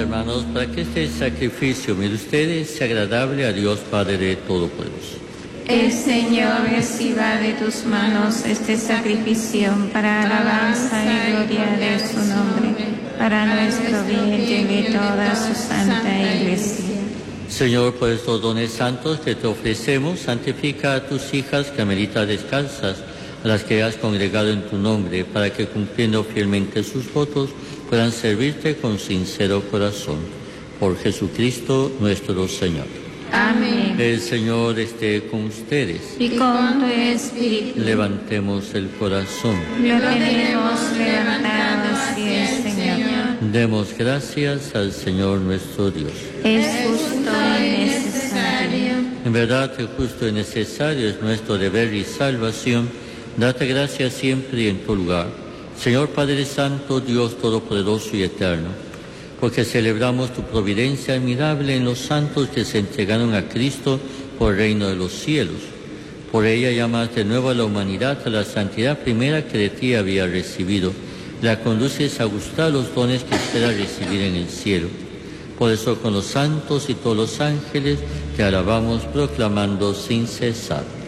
hermanos, para que este sacrificio de ustedes sea agradable a Dios Padre Todopoderoso. El Señor reciba de tus manos este sacrificio para alabanza y gloria de su nombre, para nuestro bien y de toda su santa Iglesia. Señor, por estos dones santos que te ofrecemos, santifica a tus hijas carmelitas descalzas, a las que has congregado en tu nombre, para que cumpliendo fielmente sus votos puedan servirte con sincero corazón. Por Jesucristo nuestro Señor. Amén. El Señor esté con ustedes. Y con tu espíritu. Levantemos el corazón. Lo tenemos levantado hacia el Señor. Demos gracias al Señor nuestro Dios. Es justo y necesario. En verdad, el justo y necesario es nuestro deber y salvación. Date gracias siempre y en todo lugar, Señor Padre Santo, Dios Todopoderoso y Eterno, porque celebramos tu providencia admirable en los santos que se entregaron a Cristo por el reino de los cielos. Por ella llamas de nuevo a la humanidad a la santidad primera que de ti había recibido. La conduces a gustar los dones que espera recibir en el cielo. Por eso con los santos y todos los ángeles te alabamos proclamando sin cesar.